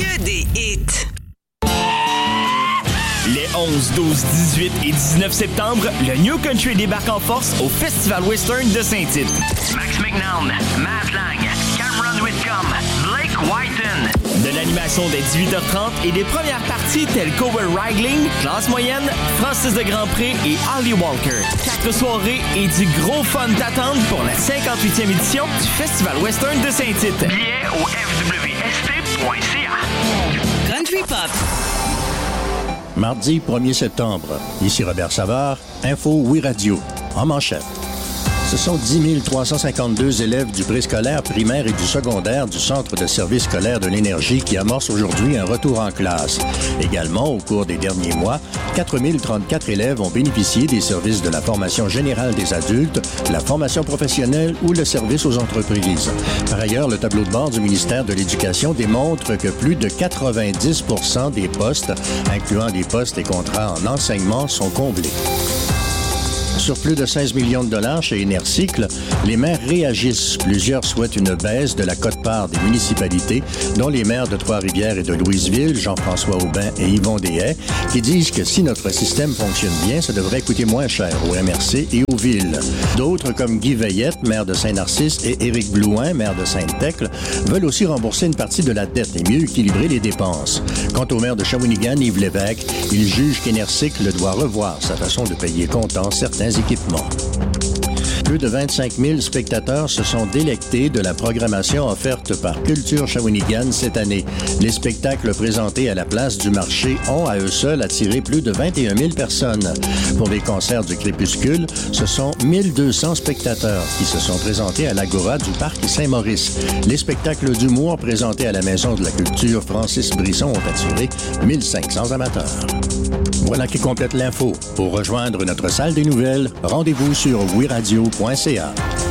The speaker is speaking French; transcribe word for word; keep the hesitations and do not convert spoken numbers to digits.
Que des hits! Les onze, douze, dix-huit et dix-neuf septembre, le New Country débarque en force au Festival Western de Saint-Tite. Max McNown, Matt Lang, Cameron Whitcomb, Blake Whiten. De l'animation dès dix-huit heures trente et des premières parties telles Cowboy Wrangling, Classe moyenne, Francis de Grandpré et Ali Walker. Quatre soirées et du gros fun t'attendent pour la cinquante-huitième édition du Festival Western de Saint-Tite. Billets au f w s t point c a. Country Pop. Mardi premier septembre, ici Robert Savard, Info Oui Radio, en manchette. Ce sont dix mille trois cent cinquante-deux élèves du préscolaire, primaire et du secondaire du Centre de service scolaire de l'énergie qui amorcent aujourd'hui un retour en classe. Également, au cours des derniers mois, quatre mille trente-quatre élèves ont bénéficié des services de la formation générale des adultes, la formation professionnelle ou le service aux entreprises. Par ailleurs, le tableau de bord du ministère de l'Éducation démontre que plus de quatre-vingt-dix pour cent des postes, incluant des postes et contrats en enseignement, sont comblés. Sur plus de seize millions de dollars chez Énercycle, les maires réagissent. Plusieurs souhaitent une baisse de la quote-part des municipalités, dont les maires de Trois-Rivières et de Louisville, Jean-François Aubin et Yvon Dehaye, qui disent que si notre système fonctionne bien, ça devrait coûter moins cher aux M R C et aux villes. D'autres, comme Guy Veillette, maire de Saint-Narcisse, et Éric Blouin, maire de Sainte-Thècle, veulent aussi rembourser une partie de la dette et mieux équilibrer les dépenses. Quant au maire de Shawinigan, Yves Lévesque, il juge qu'Énercycle doit revoir sa façon de payer comptant certains équipements. Plus de vingt-cinq mille spectateurs se sont délectés de la programmation offerte par Culture Shawinigan cette année. Les spectacles présentés à la place du marché ont à eux seuls attiré plus de vingt et un mille personnes. Pour les concerts du Crépuscule, ce sont mille deux cents spectateurs qui se sont présentés à l'Agora du Parc Saint-Maurice. Les spectacles d'humour présentés à la Maison de la Culture Francis Brisson ont attiré mille cinq cents amateurs. Voilà qui complète l'info. Pour rejoindre notre salle des nouvelles, rendez-vous sur oui radio point c a.